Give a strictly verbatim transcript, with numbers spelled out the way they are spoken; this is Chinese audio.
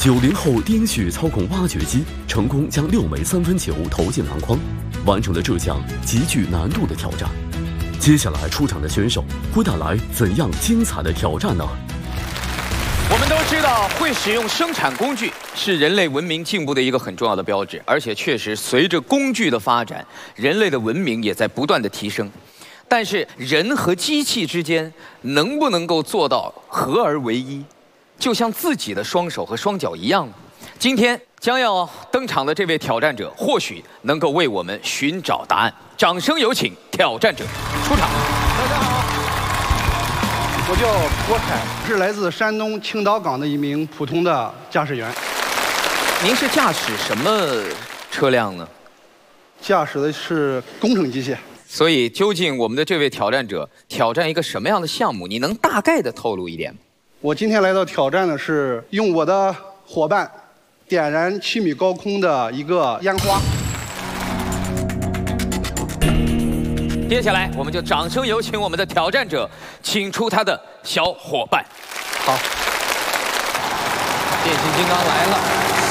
九零后丁旭操控挖掘机，成功将六枚三分球投进篮筐，完成了这项极具难度的挑战。接下来出场的选手会带来怎样精彩的挑战呢？ 我们都知道，会使用生产工具是人类文明进步的一个很重要的标志，而且确实随着工具的发展，人类的文明也在不断的提升。但是人和机器之间能不能够做到合而为一，就像自己的双手和双脚一样呢？今天将要登场的这位挑战者，或许能够为我们寻找答案。掌声有请挑战者出场。 大家好，我叫郭凯，是来自山东青岛港的一名普通的驾驶员。 您是驾驶什么车辆呢？ 驾驶的是工程机械。 所以，究竟我们的这位挑战者挑战一个什么样的项目？你能大概的透露一点吗？ 我今天来到挑战的是用我的伙伴点燃七米高空的一个烟花。 接下来，我们就掌声有请我们的挑战者，请出他的小伙伴。 好， 变形金刚来了。